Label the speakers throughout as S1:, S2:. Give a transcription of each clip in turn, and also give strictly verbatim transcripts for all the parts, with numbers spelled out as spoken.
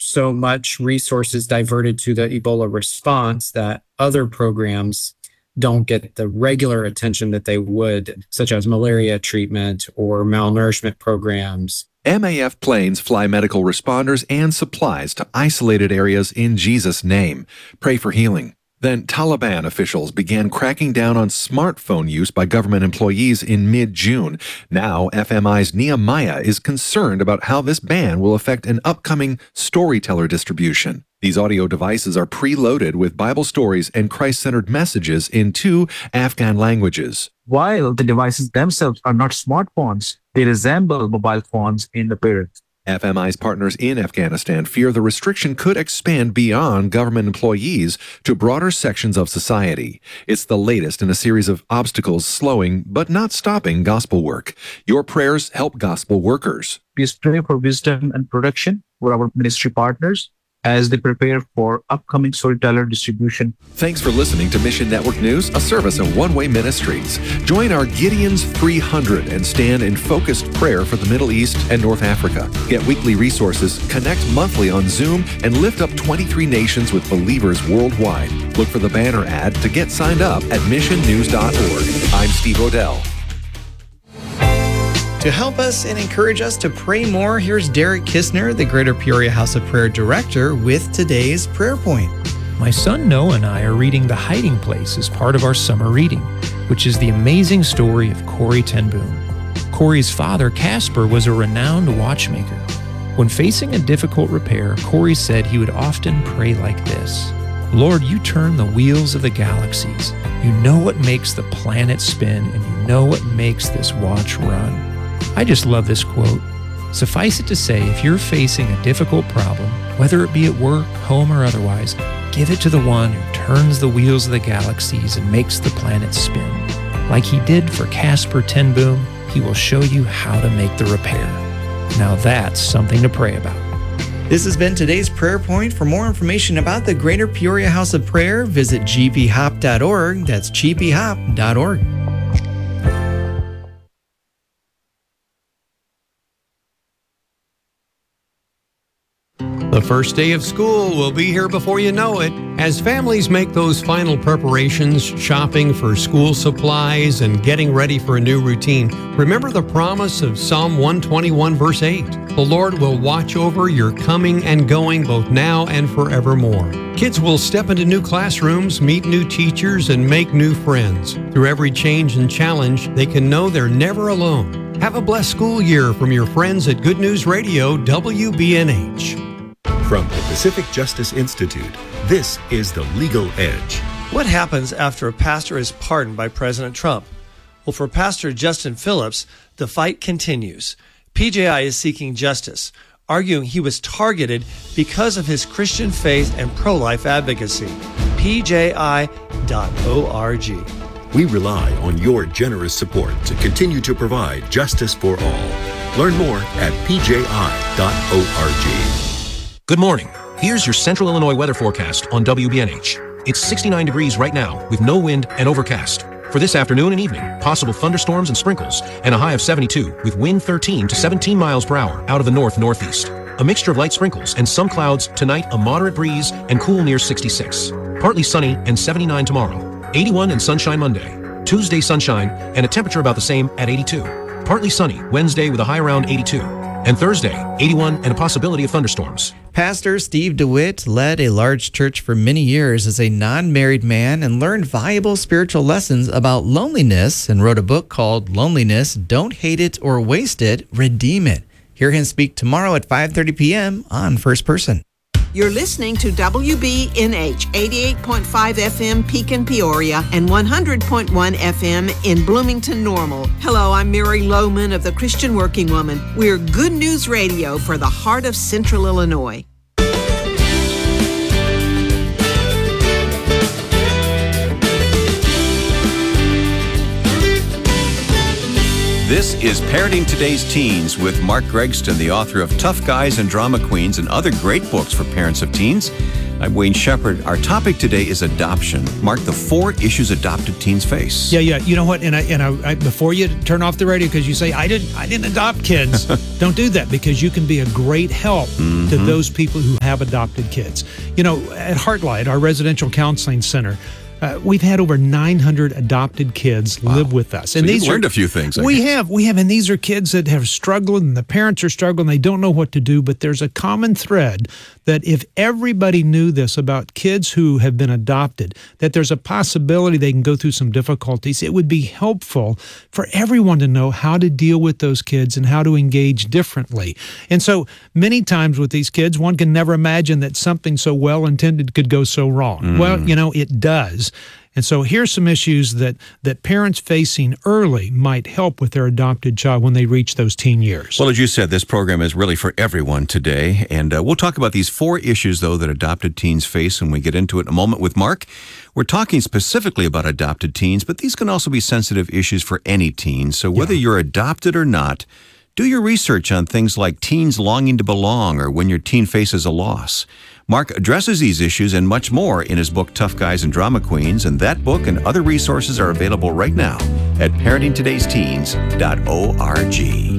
S1: so much resources diverted to the Ebola response that other programs don't get the regular attention that they would, such as malaria treatment or malnourishment programs.
S2: M A F planes fly medical responders and supplies to isolated areas in Jesus' name. Pray for healing. Then Taliban officials began cracking down on smartphone use by government employees in mid-June. Now, F M I's Nehemiah is concerned about how this ban will affect an upcoming storyteller distribution. These audio devices are preloaded with Bible stories and Christ-centered messages in two Afghan languages.
S3: While the devices themselves are not smartphones, they resemble mobile phones in appearance.
S2: F M I's partners in Afghanistan fear the restriction could expand beyond government employees to broader sections of society. It's the latest in a series of obstacles slowing but not stopping gospel work. Your prayers help gospel workers.
S3: Please pray for wisdom and protection for our ministry partners as they prepare for upcoming storyteller distribution.
S2: Thanks for listening to Mission Network News, a service of One Way Ministries. Join our Gideon's three hundred and stand in focused prayer for the Middle East and North Africa. Get weekly resources, connect monthly on Zoom, and lift up twenty-three nations with believers worldwide. Look for the banner ad to get signed up at mission news dot org. I'm Steve Odell.
S4: To help us and encourage us to pray more, here's Derek Kistner, the Greater Peoria House of Prayer Director, with today's prayer point.
S5: My son Noah and I are reading The Hiding Place as part of our summer reading, which is the amazing story of Corrie ten Boom. Corrie's father, Casper, was a renowned watchmaker. When facing a difficult repair, Corrie said he would often pray like this: Lord, you turn the wheels of the galaxies. You know what makes the planet spin, and you know what makes this watch run. I just love this quote. Suffice it to say, if you're facing a difficult problem, whether it be at work, home, or otherwise, give it to the one who turns the wheels of the galaxies and makes the planet spin. Like he did for Casper ten Boom, he will show you how to make the repair. Now that's something to pray about.
S4: This has been today's prayer point. For more information about the Greater Peoria House of Prayer, visit g p hop dot org. That's g p hop dot org.
S6: The first day of school will be here before you know it. As families make those final preparations, shopping for school supplies and getting ready for a new routine, remember the promise of Psalm one twenty-one verse eight. The Lord will watch over your coming and going both now and forevermore. Kids will step into new classrooms, meet new teachers, and make new friends. Through every change and challenge, they can know they're never alone. Have a blessed school year from your friends at Good News Radio W B N H.
S7: From the Pacific Justice Institute, this is The Legal Edge.
S8: What happens after a pastor is pardoned by President Trump? Well, for Pastor Justin Phillips, the fight continues. P J I is seeking justice, arguing he was targeted because of his Christian faith and pro-life advocacy. P J I dot org.
S7: We rely on your generous support to continue to provide justice for all. Learn more at P J I dot org.
S9: Good morning. Here's your Central Illinois weather forecast on W B N H. It's sixty-nine degrees right now with no wind and overcast. For this afternoon and evening, possible thunderstorms and sprinkles and a high of seventy-two with wind thirteen to seventeen miles per hour out of the north-northeast. A mixture of light sprinkles and some clouds. Tonight, a moderate breeze and cool near sixty-six. Partly sunny and seventy-nine tomorrow. eighty-one and sunshine Monday. Tuesday sunshine and a temperature about the same at eighty-two. Partly sunny Wednesday with a high around eighty-two. And Thursday, eighty-one and a possibility of thunderstorms.
S4: Pastor Steve DeWitt led a large church for many years as a non-married man and learned valuable spiritual lessons about loneliness and wrote a book called Loneliness, Don't Hate It or Waste It, Redeem It. Hear him speak tomorrow at five thirty p.m. on First Person.
S10: You're listening to W B N H eighty-eight point five F M Pekin Peoria and one hundred point one F M in Bloomington Normal. Hello, I'm Mary Lohman of the Christian Working Woman. We're Good News Radio for the heart of Central Illinois.
S11: This is Parenting Today's Teens with Mark Gregston, the author of Tough Guys and Drama Queens and other great books for parents of teens. I'm Wayne Shepherd. Our topic today is adoption. Mark, the four issues adopted teens face.
S5: Yeah, yeah. You know what? And I, and I, I before you turn off the radio because you say I didn't, I didn't adopt kids. Don't do that, because you can be a great help
S11: Mm-hmm.
S5: to those people who have adopted kids. You know, at Heartlight, our residential counseling center, uh, we've had over nine hundred adopted kids live with us,
S11: So you've learned a few things, I
S5: We
S11: guess.
S5: have, we have, and these are kids that have struggled, and the parents are struggling. They don't know what to do. But there's a common thread that if everybody knew this about kids who have been adopted, that there's a possibility they can go through some difficulties. It would be helpful for everyone to know how to deal with those kids and how to engage differently. And so many times with these kids, one can never imagine that something so well intended could go so wrong.
S11: Mm.
S5: Well, you know, it does. And so here's some issues that, that parents facing early might help with their adopted child when they reach those teen years.
S11: Well, as you said, this program is really for everyone today. And uh, we'll talk about these four issues, though, that adopted teens face when we get into it in a moment with Mark. We're talking specifically about adopted teens, but these can also be sensitive issues for any teen. So whether
S5: Yeah.
S11: you're adopted or not, do your research on things like teens longing to belong or when your teen faces a loss. Mark addresses these issues and much more in his book, Tough Guys and Drama Queens, and that book and other resources are available right now at parenting todays teens dot org.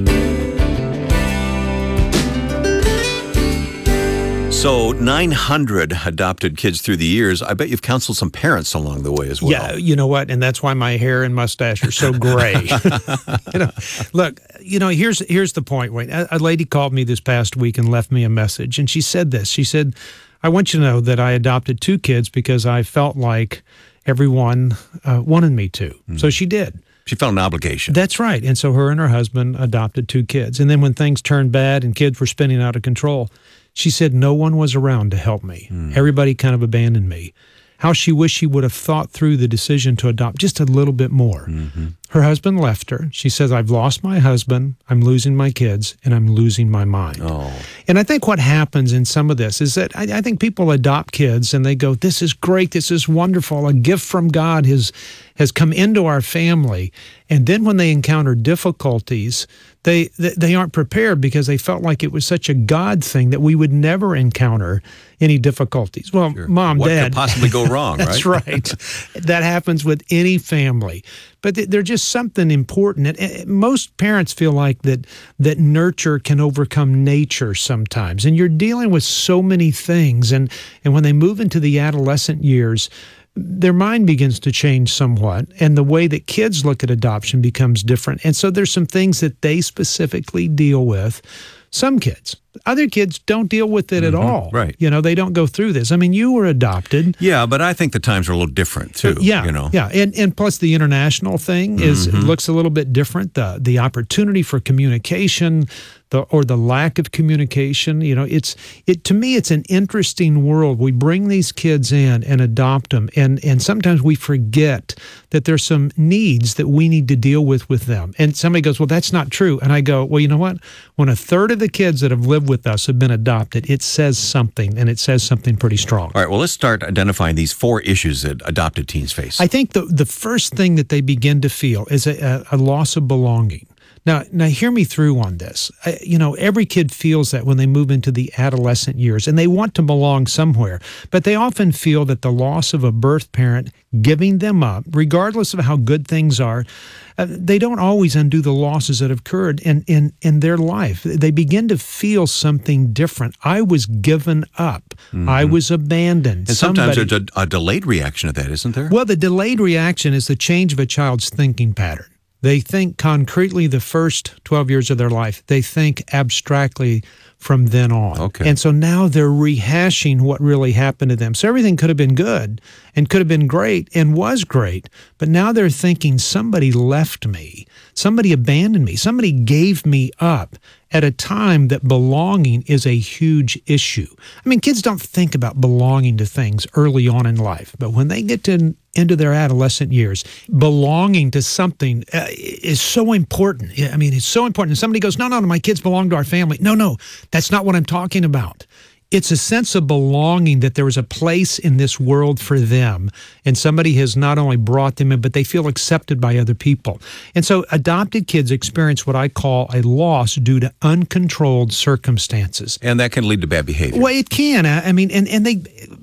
S11: So nine hundred adopted kids through the years. I bet you've counseled some parents along the way as well.
S5: Yeah, you know what? And that's why my hair and mustache are so gray. you know, look, you know, here's here's the point, Wayne. A, a lady called me this past week and left me a message, and she said this. She said, I want you to know that I adopted two kids because I felt like everyone uh, wanted me to. Mm. So she did.
S11: She felt an obligation.
S5: That's right. And so her and her husband adopted two kids. And then when things turned bad and kids were spinning out of control, she said no one was around to help me. Mm. Everybody kind of abandoned me. How she wished she would have thought through the decision to adopt just a little bit more. Mm-hmm. Her husband left her. She says, I've lost my husband, I'm losing my kids, and I'm losing my mind.
S11: Oh.
S5: And I think what happens in some of this is that I, I think people adopt kids and they go, this is great, this is wonderful, a gift from God has, has come into our family. And then when they encounter difficulties, they, they aren't prepared because they felt like it was such a God thing that we would never encounter any difficulties. Well,
S11: Sure.
S5: mom,
S11: what
S5: dad.
S11: could possibly go wrong, right?
S5: That's right. That happens with any family. But they're just something important. And most parents feel like that that nurture can overcome nature sometimes. And you're dealing with so many things. And, and when they move into the adolescent years, their mind begins to change somewhat. And the way that kids look at adoption becomes different. And so there's some things that they specifically deal with. Some kids. Other kids don't deal with it
S11: Mm-hmm.
S5: at all.
S11: Right.
S5: You know, they don't go through this. I mean, you were adopted.
S11: Yeah, but I think the times are a little different too.
S5: Yeah,
S11: you know.
S5: yeah, and and plus the international thing is
S11: Mhm.
S5: looks a little bit different. The the opportunity for communication, the or the lack of communication. You know, it's it to me. It's an interesting world. We bring these kids in and adopt them, and and sometimes we forget that there's some needs that we need to deal with with them. And somebody goes, "Well, that's not true," and I go, "Well, you know what? When a third of the kids that have lived with us have been adopted, it says something, and it says something pretty strong."
S11: All right, well, let's start identifying these four issues that adopted teens face.
S5: I think the the first thing that they begin to feel is a, a, a loss of belonging. Now, now, hear me through on this. I, you know, every kid feels that when they move into the adolescent years, and they want to belong somewhere, but they often feel that the loss of a birth parent giving them up, regardless of how good things are, uh, they don't always undo the losses that have occurred in, in, in their life. They begin to feel something different. I was given up.
S11: Mm-hmm.
S5: I was abandoned.
S11: and sometimes
S5: Somebody-
S11: there's a, a delayed reaction to that, isn't there?
S5: well, the delayed reaction is the change of a child's thinking pattern. They think concretely the first twelve years of their life. They think abstractly from then on.
S11: Okay.
S5: And so now they're rehashing what really happened to them. So everything could have been good and could have been great and was great, but now they're thinking somebody left me, somebody abandoned me, somebody gave me up at a time that belonging is a huge issue. I mean, kids don't think about belonging to things early on in life, but when they get to into their adolescent years, belonging to something uh, is so important. I mean, it's so important. And somebody goes, no, no, no, my kids belong to our family. No, no, that's not what I'm talking about. It's a sense of belonging that there is a place in this world for them, and somebody has not only brought them in, but they feel accepted by other people. And so adopted kids experience what I call a loss due to uncontrolled circumstances.
S11: And that can lead to bad behavior.
S5: Well, it can. I I mean, and, and they,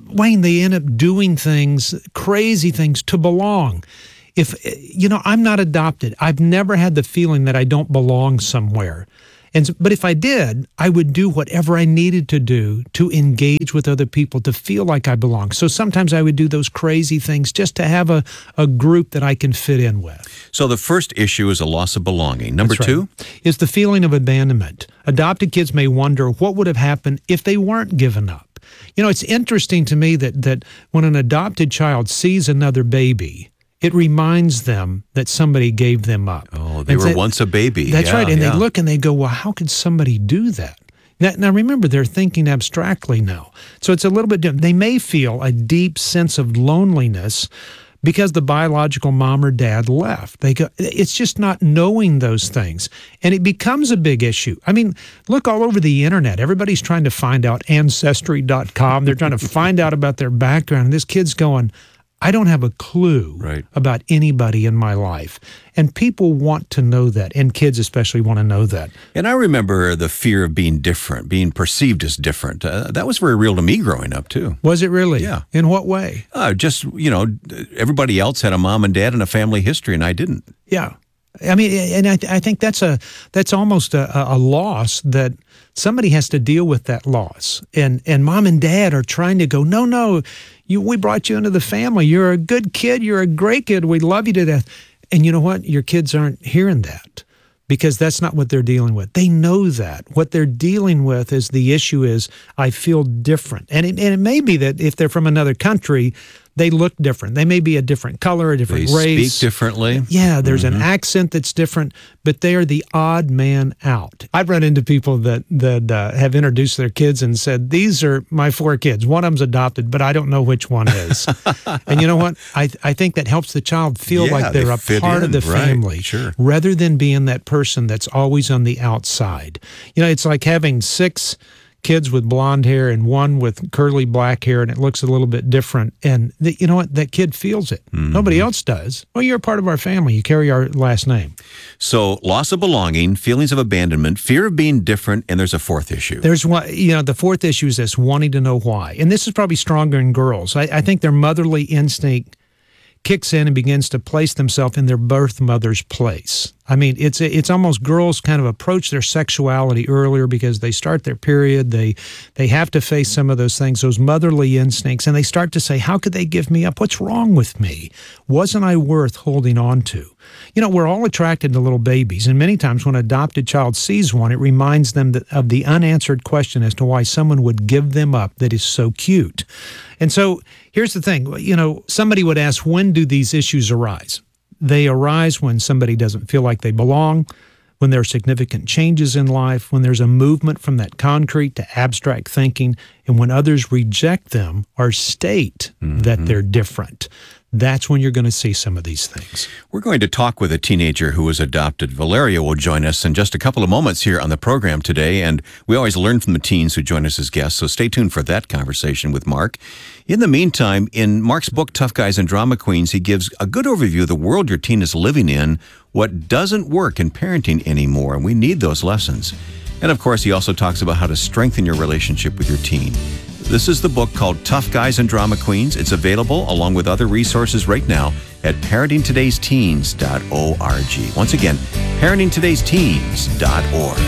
S12: Wayne, they end up doing things, crazy things, to belong. If, you know, I'm not adopted. I've never had the feeling that I don't belong somewhere. And but if I did, I would do whatever I needed to do to engage with other people, to feel like I belong. So sometimes I would do those crazy things just to have a, a group that I can fit in with.
S11: So the first issue is a loss of belonging. Number
S12: That's right.
S11: two?
S12: Is the feeling of abandonment. Adopted kids may wonder what would have happened if they weren't given up. You know, it's interesting to me that that when an adopted child sees another baby, it reminds them that somebody gave them up.
S11: Oh, they
S12: and
S11: were
S12: so,
S11: once a baby.
S12: That's
S11: yeah,
S12: right. And
S11: yeah.
S12: they look and they go, well, how could somebody do that? Now, now, remember, they're thinking abstractly now. So it's a little bit different. They may feel a deep sense of loneliness because the biological mom or dad left. They go, it's just not knowing those things. And it becomes a big issue. I mean, look all over the internet. Everybody's trying to find out Ancestry dot com. They're trying to find out about their background. And this kid's going, I don't have a clue
S11: right.
S12: about anybody in my life. And people want to know that, and kids especially want to know that.
S11: And I remember the fear of being different, being perceived as different. Uh, that was very real to me growing up, too.
S12: Was it really?
S11: Yeah.
S12: In what way?
S11: Uh, just, you know, everybody else had a mom and dad and a family history, and I didn't.
S12: Yeah. I mean, and I, th- I think that's a that's almost a, a loss that somebody has to deal with that loss. And and mom and dad are trying to go, no, no, you we brought you into the family. You're a good kid. You're a great kid. We love you to death. And you know what? Your kids aren't hearing that because that's not what they're dealing with. They know that. What they're dealing with is the issue is I feel different. And it, and it may be that if they're from another country, they look different. They may be a different color, a different
S11: they
S12: race.
S11: Speak differently.
S12: Yeah, there's
S11: mm-hmm.
S12: an accent that's different, but they are the odd man out. I've run into people that that uh, have introduced their kids and said, these are my four kids. One of them's adopted, but I don't know which one is. And you know what? I I think that helps the child feel
S11: yeah,
S12: like they're
S11: they
S12: a
S11: fit
S12: part
S11: in.
S12: of the
S11: right.
S12: family,
S11: Sure.
S12: rather than being that person that's always on the outside. You know, it's like having six kids with blonde hair and one with curly black hair, and it looks a little bit different. And the, you know what? That kid feels it.
S11: Mm-hmm.
S12: Nobody else does. Well, you're a part of our family. You carry our last name.
S11: So loss of belonging, feelings of abandonment, fear of being different, and there's a fourth issue.
S12: There's one, you know, the fourth issue is this wanting to know why. And this is probably stronger in girls. I, I think their motherly instinct kicks in and begins to place themselves in their birth mother's place. I mean, it's it's almost girls kind of approach their sexuality earlier because they start their period. They they have to face some of those things, those motherly instincts, and they start to say, how could they give me up? What's wrong with me? Wasn't I worth holding on to? You know, we're all attracted to little babies, and many times when an adopted child sees one, it reminds them that, of the unanswered question as to why someone would give them up that is so cute. And so here's the thing, you know, somebody would ask, when do these issues arise? They arise when somebody doesn't feel like they belong, when there are significant changes in life, when there's a movement from that concrete to abstract thinking, and when others reject them or state mm-hmm. that they're different. That's when you're going to see some of these things.
S11: We're going to talk with a teenager who was adopted. Valeria will join us in just a couple of moments here on the program today, and we always learn from the teens who join us as guests, so stay tuned for that conversation with Mark. In the meantime, in Mark's book, Tough Guys and Drama Queens, he gives a good overview of the world your teen is living in, what doesn't work in parenting anymore, and we need those lessons. And of course, he also talks about how to strengthen your relationship with your teen. This is the book called Tough Guys and Drama Queens. It's available along with other resources right now at parenting todays teens dot org. Once again, parenting todays teens dot org.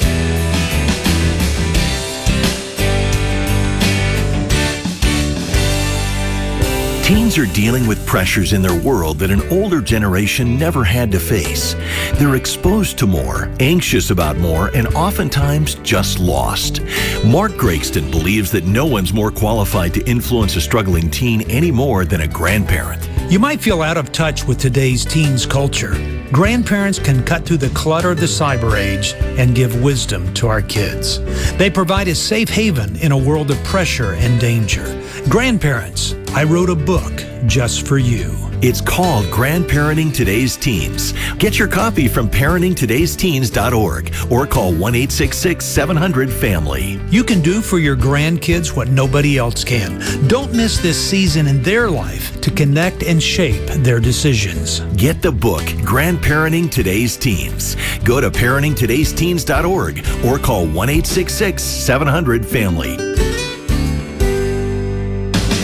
S7: Teens are dealing with pressures in their world that an older generation never had to face. They're exposed to more, anxious about more, and oftentimes just lost. Mark Gregston believes that no one's more qualified to influence a struggling teen any more than a grandparent.
S12: You might feel out of touch with today's teens culture. Grandparents can cut through the clutter of the cyber age and give wisdom to our kids. They provide a safe haven in a world of pressure and danger. Grandparents, I wrote a book just for you.
S7: It's called Grandparenting Today's Teens. Get your copy from parenting todays teens dot org or call one eight six six, seven hundred, family.
S12: You can do for your grandkids what nobody else can. Don't miss this season in their life to connect and shape their decisions.
S7: Get the book, Grandparenting Today's Teens. Go to parenting todays teens dot org or call one eight six six, seven hundred, family.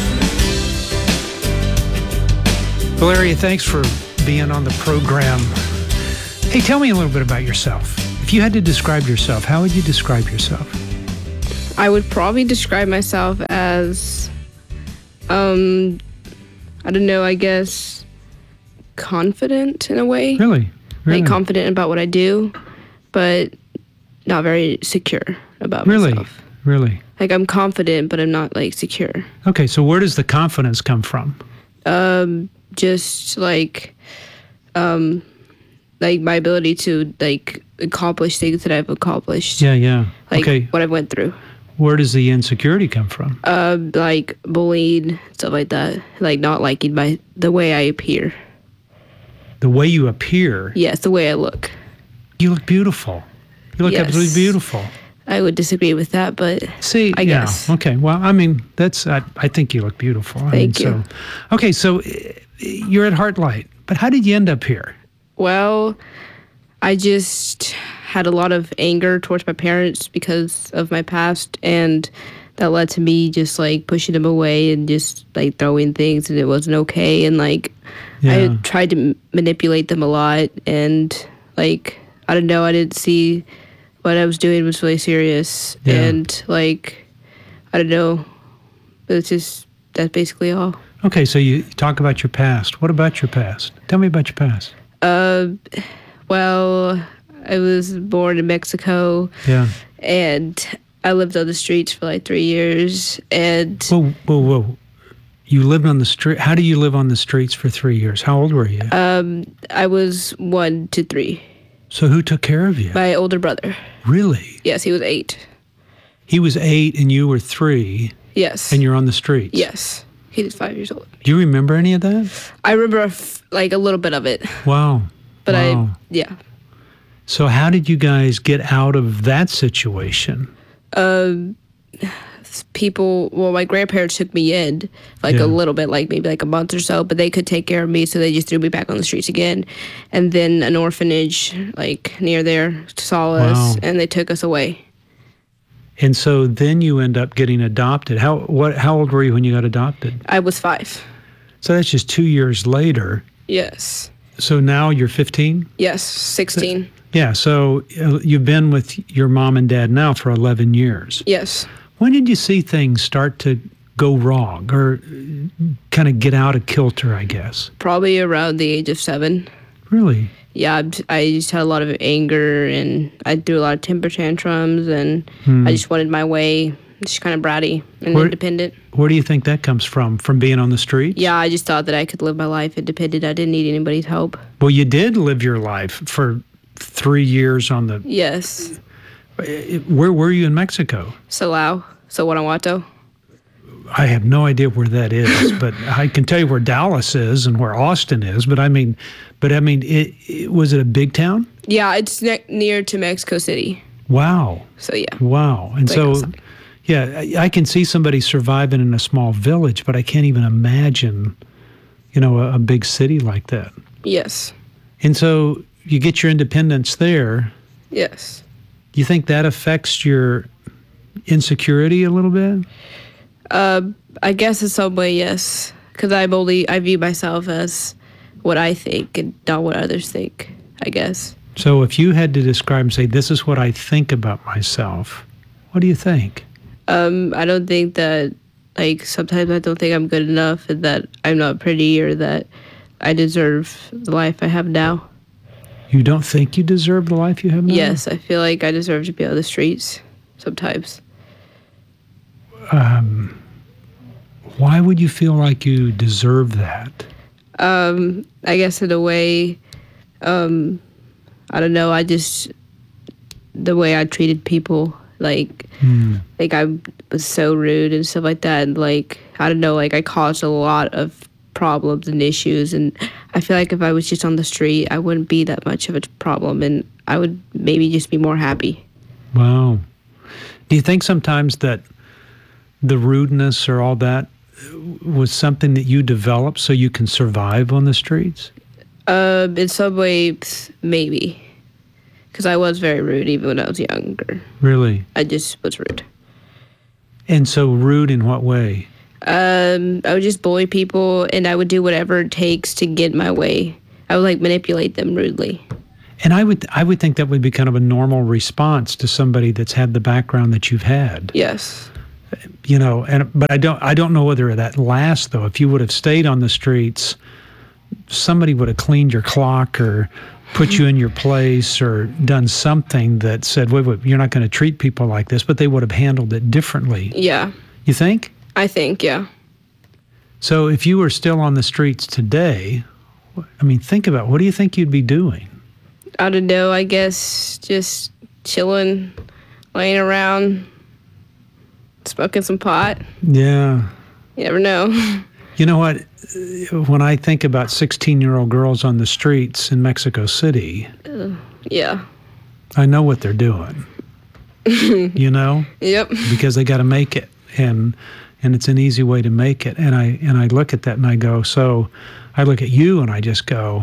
S12: Valeria, thanks for being on the program. Hey, tell me a little bit about yourself. If you had to describe yourself, how would you describe yourself?
S13: I would probably describe myself as, um, I don't know, I guess, confident in a way.
S12: Really? Really?
S13: Like confident about what I do, but not very secure about
S12: really?
S13: myself.
S12: Really?
S13: Like I'm confident, but I'm not like secure.
S12: Okay, so where does the confidence come from?
S13: Um, just like, um, like my ability to like accomplish things that I've accomplished.
S12: Yeah, yeah.
S13: Like
S12: okay.
S13: what I went through.
S12: Where does the insecurity come from?
S13: Uh, like bullied, stuff like that. Like not liking my the way I appear.
S12: The way you appear?
S13: Yes, the way I look.
S12: You look beautiful. You look
S13: yes.
S12: absolutely beautiful.
S13: I would disagree with that, but
S12: see,
S13: I
S12: yeah,
S13: guess.
S12: Okay, well, I mean, that's I, I think you look beautiful. I
S13: Thank
S12: mean,
S13: you.
S12: So, okay, so you're at Heartlight, but how did you end up here?
S13: Well, I just had a lot of anger towards my parents because of my past, and that led to me just like pushing them away and just like throwing things, and it wasn't okay. And like
S12: yeah.
S13: I tried to m- manipulate them a lot, and like I don't know, I didn't see what I was doing was really serious,
S12: yeah.
S13: and like I don't know, it's just that's basically all.
S12: Okay, so you talk about your past. What about your past? Tell me about your past.
S13: Uh, well, I was born in Mexico.
S12: Yeah.
S13: And I lived on the streets for like three years. And
S12: whoa, whoa, whoa! You lived on the street. How do you live on the streets for three years? How old were you?
S13: Um, I was one to three.
S12: So who took care of you?
S13: My older brother.
S12: Really?
S13: Yes, he was eight.
S12: He was eight, and you were three.
S13: Yes.
S12: And you're on the streets.
S13: Yes. He was five years old.
S12: Do you remember any of that?
S13: I remember f- like a little bit of it.
S12: Wow.
S13: But
S12: wow.
S13: I, yeah.
S12: So how did you guys get out of that situation?
S13: Um, people, well, my grandparents took me in like
S12: Yeah.
S13: a little bit, like maybe like a month or so, but they could take care of me, so they just threw me back on the streets again. And then an orphanage like near there saw us,
S12: Wow.
S13: and they took us away.
S12: And so then you end up getting adopted. How what? How old were you when you got adopted?
S13: I was five.
S12: So that's just two years later.
S13: Yes.
S12: So now you're fifteen?
S13: Yes, sixteen.
S12: Yeah, so uh, you've been with your mom and dad now for eleven years.
S13: Yes.
S12: When did you see things start to go wrong or kind of get out of kilter, I guess?
S13: Probably around the age of seven.
S12: Really?
S13: Yeah, I just had a lot of anger, and I threw a lot of temper tantrums, and
S12: Hmm.
S13: I just wanted my way, just kind of bratty and
S12: Where-
S13: independent.
S12: Where do you think that comes from? From being on the street?
S13: Yeah, I just thought that I could live my life independent. I didn't need anybody's help.
S12: Well, you did live your life for three years on the...
S13: Yes.
S12: Where were you in Mexico?
S13: Salao, so Guanajuato.
S12: I have no idea where that is, but I can tell you where Dallas is and where Austin is. But I mean, but I mean, it, it was it a big town?
S13: Yeah, it's ne- near to Mexico City.
S12: Wow.
S13: So yeah.
S12: Wow. And
S13: Like
S12: so,
S13: outside.
S12: yeah, I, I can see somebody surviving in a small village, but I can't even imagine, you know, a, a big city like that.
S13: Yes.
S12: And so you get your independence there.
S13: Yes.
S12: Do you think that affects your insecurity a little bit?
S13: Uh, I guess in some way, yes. Because I'm only, I view myself as what I think and not what others think, I guess.
S12: So if you had to describe and say, this is what I think about myself, what do you think?
S13: Um, I don't think that, like, sometimes I don't think I'm good enough, and that I'm not pretty, or that I deserve the life I have now.
S12: You don't think you deserve the life you have now?
S13: Yes, I feel like I deserve to be on the streets sometimes.
S12: Um, why would you feel like you deserve that?
S13: Um, I guess in a way, um, I don't know, I just, the way I treated people, like,
S12: Hmm.
S13: like I was so rude and stuff like that, and like, I don't know, like I caused a lot of problems and issues, and I feel like if I was just on the street, I wouldn't be that much of a problem, and I would maybe just be more happy.
S12: Wow. Do you think sometimes that the rudeness or all that was something that you developed so you can survive on the streets?
S13: Uh, in some ways, maybe. Because I was very rude even when I was younger.
S12: Really?
S13: I just was rude.
S12: And so rude in what way?
S13: Um, I would just bully people, and I would do whatever it takes to get my way. I would like manipulate them rudely.
S12: And I would I would think that would be kind of a normal response to somebody that's had the background that you've had.
S13: Yes.
S12: You know, and but I don't I don't know whether that lasts though. If you would have stayed on the streets, somebody would have cleaned your clock or put you in your place or done something that said, wait, wait, you're not going to treat people like this, but they would have handled it differently.
S13: Yeah.
S12: You think?
S13: I think, yeah.
S12: So if you were still on the streets today, I mean, think about, what do you think you'd be doing?
S13: I don't know, I guess just chilling, laying around, smoking some pot.
S12: Yeah.
S13: You never know.
S12: You know what? When I think about sixteen-year-old girls on the streets in Mexico City,
S13: Uh, yeah.
S12: I know what they're doing. You know?
S13: Yep.
S12: Because they got to make it, and and it's an easy way to make it. And I and I look at that and I go, so I look at you and I just go,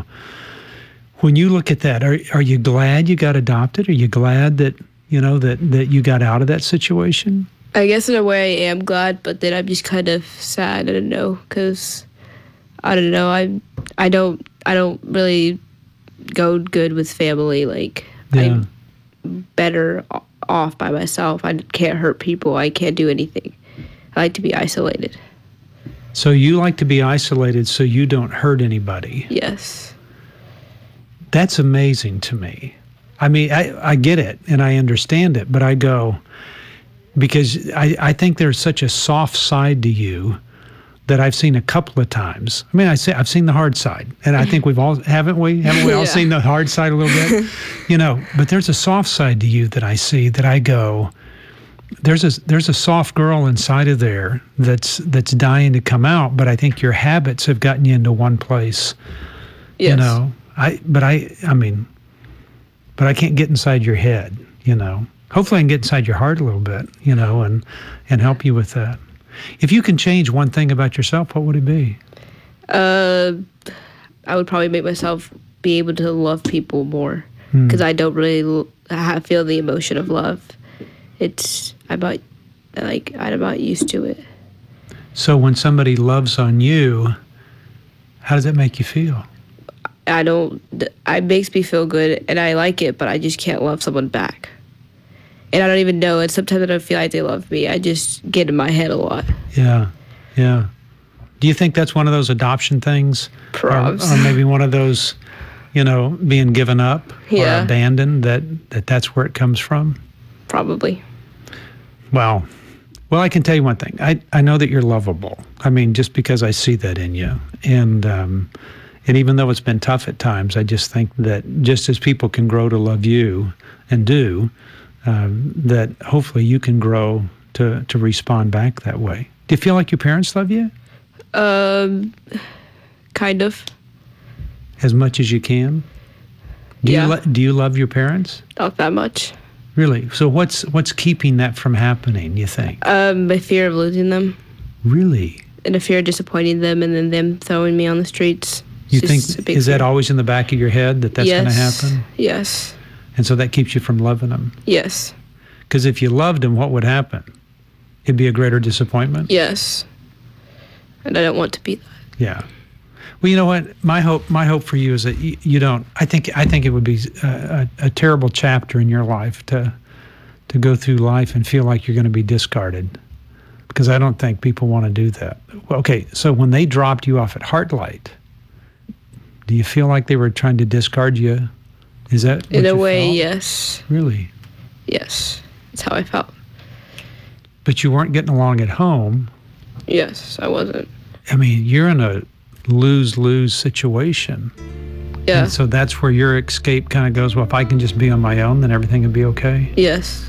S12: when you look at that, are are you glad you got adopted? Are you glad that you know that that you got out of that situation?
S13: I guess in a way I am glad, but then I'm just kind of sad. I don't know, because I don't know. I I don't I don't really go good with family. Like
S12: Yeah.
S13: I'm better o- off by myself. I can't hurt people. I can't do anything. I like to be isolated.
S12: So you like to be isolated so you don't hurt anybody.
S13: Yes.
S12: That's amazing to me. I mean, I, I get it and I understand it, but I go, because I, I think there's such a soft side to you that I've seen a couple of times. I mean, I say I've seen the hard side, and I think we've all, haven't we? Haven't we all
S13: Yeah.
S12: seen the hard side a little bit? You know, but there's a soft side to you that I see that I go, there's a there's a soft girl inside of there that's that's dying to come out, but I think your habits have gotten you into one place.
S13: Yes.
S12: You know, I but I I mean, but I can't get inside your head, you know. Hopefully I can get inside your heart a little bit, you know, and and help you with that. If you can change one thing about yourself, what would it be?
S13: Uh, I would probably make myself be able to love people more,
S12: Hmm.
S13: because I don't really l- ha feel the emotion of love. It's I'm about like I'm about used to it.
S12: So when somebody loves on you, how does that make you feel?
S13: I don't. It makes me feel good, and I like it, but I just can't love someone back. And I don't even know. And sometimes I don't feel like they love me. I just get in my head a lot.
S12: Yeah, yeah. Do you think that's one of those adoption things?
S13: Probs.
S12: Or, or maybe one of those, you know, being given up
S13: Yeah.
S12: or abandoned, that, that that's where it comes from?
S13: Probably.
S12: Well, well, I can tell you one thing. I, I know that you're lovable. I mean, just because I see that in you. And, um, and even though it's been tough at times, I just think that just as people can grow to love you and do, um, that hopefully you can grow to, to respond back that way. Do you feel like your parents love you
S13: Um, kind of.
S12: as much as you can? Do
S13: Yeah.
S12: You lo- do you love your parents?
S13: Not that much.
S12: Really? So what's what's keeping that from happening, you think?
S13: Um, my fear of losing them,
S12: Really?
S13: and the fear of disappointing them, and then them throwing me on the streets.
S12: You
S13: It's
S12: think,
S13: just a big
S12: is that
S13: fear.
S12: always in the back of your head that that's going to
S13: Yes.
S12: happen?
S13: Yes.
S12: And so that keeps you from loving them?
S13: Yes.
S12: Because if you loved them, what would happen? It'd be a greater disappointment?
S13: Yes. And I don't want to be that.
S12: Yeah. Well, you know what? My hope, my hope for you is that you, you don't. I think, I think it would be a, a, a terrible chapter in your life to, to go through life and feel like you're going to be discarded, because I don't think people want to do that. Well, okay, so when they dropped you off at Heartlight, do you feel like they were trying to discard you? Is that
S13: In
S12: what
S13: a
S12: you
S13: way,
S12: felt?
S13: yes.
S12: Really?
S13: Yes. That's how I felt.
S12: But you weren't getting along at home.
S13: Yes, I wasn't.
S12: I mean, you're in a lose-lose situation.
S13: Yeah.
S12: And so that's where your escape kind of goes, well, if I can just be on my own, then everything will be okay.
S13: Yes.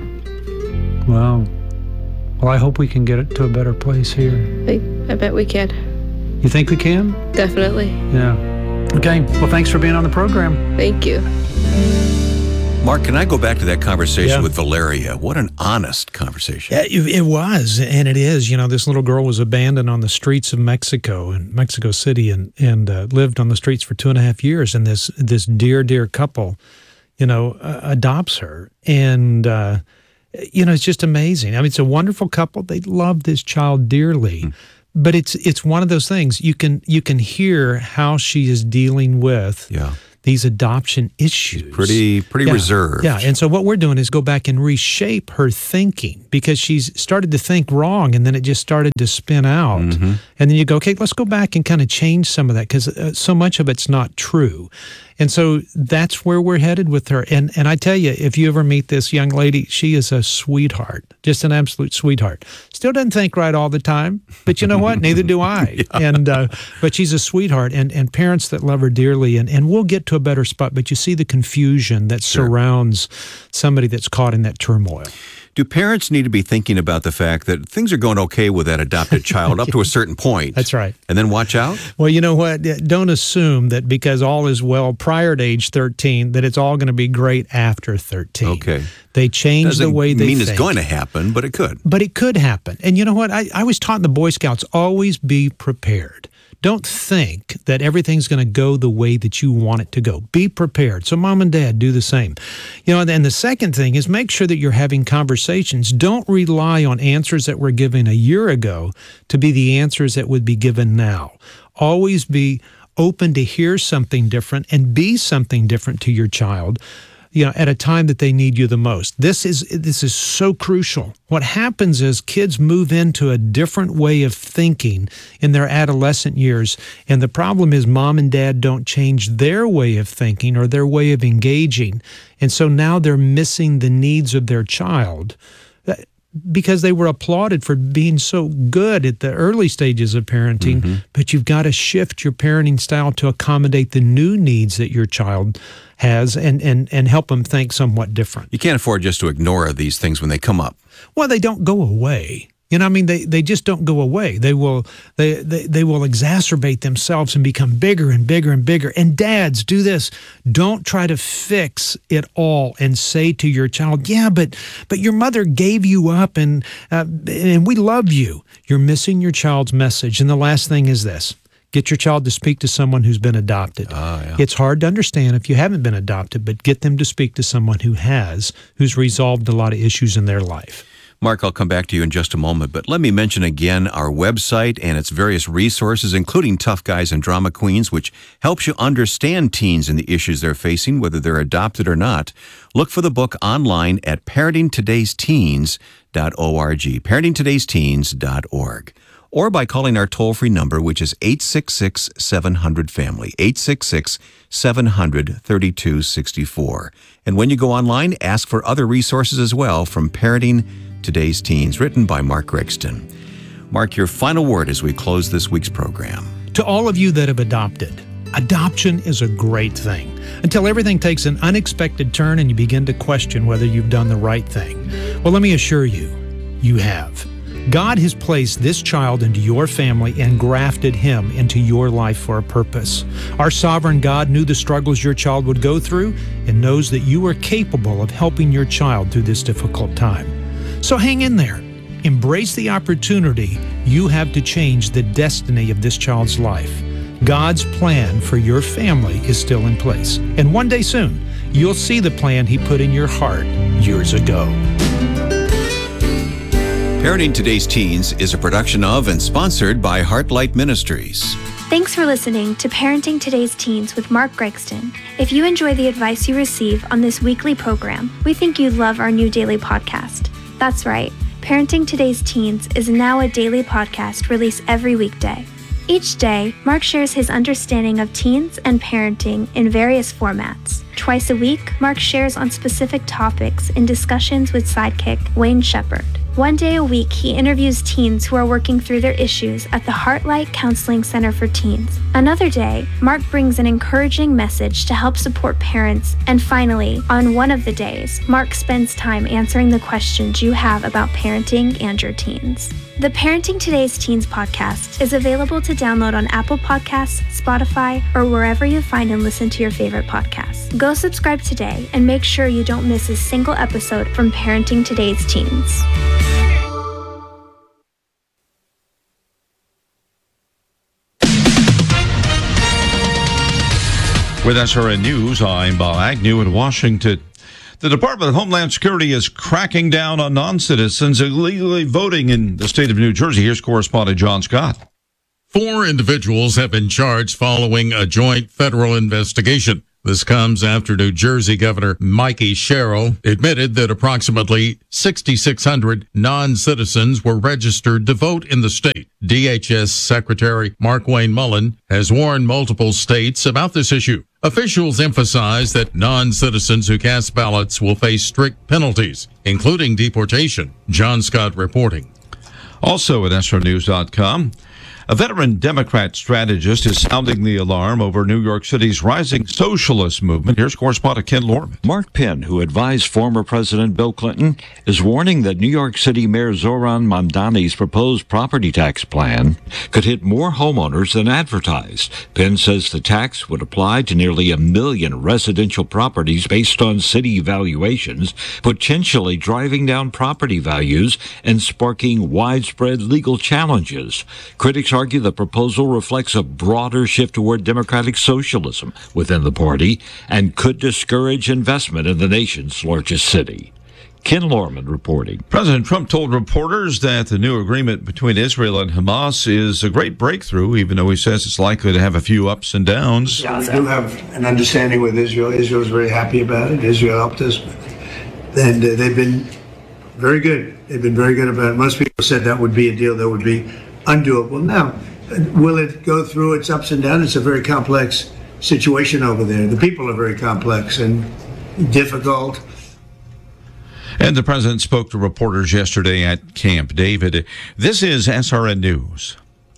S12: Well, well, I hope we can get it to a better place here.
S13: I, I bet we can.
S12: You think we can?
S13: Definitely.
S12: Yeah. Okay. Well, thanks for being on the program.
S13: Thank you.
S11: Mark, can I go back to that conversation
S12: Yeah.
S11: with Valeria? What an honest conversation.
S12: Yeah, it, it was, and it is. You know, this little girl was abandoned on the streets of Mexico, in Mexico City, and and uh, lived on the streets for two and a half years. And this this dear, dear couple, you know, uh, adopts her, and uh, you know, it's just amazing. I mean, it's a wonderful couple. They love this child dearly. Mm. But it's it's one of those things. You can you can hear how she is dealing with
S11: yeah.
S12: these adoption issues.
S11: She's pretty pretty
S12: yeah.
S11: reserved.
S12: Yeah, and so what we're doing is go back and reshape her thinking, because she's started to think wrong, and then it just started to spin out. Mm-hmm. And then you go, okay, let's go back and kind of change some of that, because uh, so much of it's not true. And so that's where we're headed with her. And and I tell you, if you ever meet this young lady, she is a sweetheart, just an absolute sweetheart. Still doesn't think right all the time, but you know what? Neither do I. yeah. And uh, but she's a sweetheart, and and parents that love her dearly. And and we'll get to a better spot. But you see the confusion that sure. surrounds somebody that's caught in that turmoil.
S11: Do parents need to be thinking about the fact that things are going okay with that adopted child up to a certain point?
S12: That's right.
S11: And then watch out?
S12: Well, you know what? Don't assume that because all is well prior to age thirteen, that it's all going to be great after thirteen.
S11: Okay.
S12: They change
S11: Doesn't
S12: the way they
S11: mean
S12: think.
S11: It's going to happen, but it could.
S12: But it could happen. And you know what? I, I was taught in the Boy Scouts, always be prepared. Don't think that everything's going to go the way that you want it to go. Be prepared. So mom and dad, do the same. You know, and the second thing is make sure that you're having conversations. Don't rely on answers that were given a year ago to be the answers that would be given now. Always be open to hear something different and be something different to your child, you know, at a time that they need you the most. This is this is so crucial. What happens is kids move into a different way of thinking in their adolescent years, and the problem is mom and dad don't change their way of thinking or their way of engaging, and so now they're missing the needs of their child because they were applauded for being so good at the early stages of parenting, mm-hmm. but you've got to shift your parenting style to accommodate the new needs that your child has and, and, and help them think somewhat different.
S11: You can't afford just to ignore these things when they come up.
S12: Well, they don't go away. You know, I mean, they, they just don't go away. They will they, they they will exacerbate themselves and become bigger and bigger and bigger. And dads, do this. Don't try to fix it all and say to your child, yeah, but but your mother gave you up and uh, and we love you. You're missing your child's message. And the last thing is this. Get your child to speak to someone who's been adopted.
S11: Oh, yeah.
S12: It's hard to understand if you haven't been adopted, but get them to speak to someone who has, who's resolved a lot of issues in their life.
S11: Mark, I'll come back to you in just a moment, but let me mention again our website and its various resources, including Tough Guys and Drama Queens, which helps you understand teens and the issues they're facing, whether they're adopted or not. Look for the book online at parenting todays teens dot org, parenting todays teens dot org, or by calling our toll-free number, which is eight six six, seven hundred, family, eight six six, seven hundred, thirty-two sixty-four. And when you go online, ask for other resources as well from Parenting Today's Teens, written by Mark Gregston. Mark, your final word as we close this week's program.
S12: To all of you that have adopted, adoption is a great thing until everything takes an unexpected turn and you begin to question whether you've done the right thing. Well, let me assure you, you have. God has placed this child into your family and grafted him into your life for a purpose. Our sovereign God knew the struggles your child would go through and knows that you are capable of helping your child through this difficult time. So hang in there. Embrace the opportunity you have to change the destiny of this child's life. God's plan for your family is still in place. And one day soon, you'll see the plan he put in your heart years ago.
S11: Parenting Today's Teens is a production of and sponsored by Heartlight Ministries.
S14: Thanks for listening to Parenting Today's Teens with Mark Gregston. If you enjoy the advice you receive on this weekly program, we think you'd love our new daily podcast. That's right, Parenting Today's Teens is now a daily podcast released every weekday. Each day, Mark shares his understanding of teens and parenting in various formats. Twice a week, Mark shares on specific topics in discussions with sidekick Wayne Shepherd. One day a week, he interviews teens who are working through their issues at the Heartlight Counseling Center for Teens. Another day, Mark brings an encouraging message to help support parents. And finally, on one of the days, Mark spends time answering the questions you have about parenting and your teens. The Parenting Today's Teens podcast is available to download on Apple Podcasts, Spotify, or wherever you find and listen to your favorite podcasts. Go subscribe today and make sure you don't miss a single episode from Parenting Today's Teens.
S15: With S R N News, I'm Bob Agnew in Washington. The Department of Homeland Security is cracking down on non-citizens illegally voting in the state of New Jersey. Here's correspondent John Scott.
S16: Four individuals have been charged following a joint federal investigation. This comes after New Jersey Governor Mikey Sherrill admitted that approximately six thousand six hundred non-citizens were registered to vote in the state. D H S Secretary Markwayne Mullin has warned multiple states about this issue. Officials emphasize that non-citizens who cast ballots will face strict penalties, including deportation. John Scott reporting.
S15: Also at S R News dot com, a veteran Democrat strategist is sounding the alarm over New York City's rising socialist movement. Here's correspondent Ken Lorman.
S17: Mark Penn, who advised former President Bill Clinton, is warning that New York City Mayor Zohran Mamdani's proposed property tax plan could hit more homeowners than advertised. Penn says the tax would apply to nearly a million residential properties based on city valuations, potentially driving down property values and sparking widespread legal challenges. Critics argue the proposal reflects a broader shift toward democratic socialism within the party and could discourage investment in the nation's largest city. Ken Lorman reporting.
S15: President Trump told reporters that the new agreement between Israel and Hamas is a great breakthrough, even though he says it's likely to have a few ups and downs.
S18: Yeah, we do have an understanding with Israel. Israel's very happy about it. Israel helped us. And uh, they've been very good. They've been very good about it. Most people said that would be a deal that would be undoable. Now, will it go through its ups and downs? It's a very complex situation over there. The people are very complex and difficult.
S15: And the president spoke to reporters yesterday at Camp David. This is S R N News.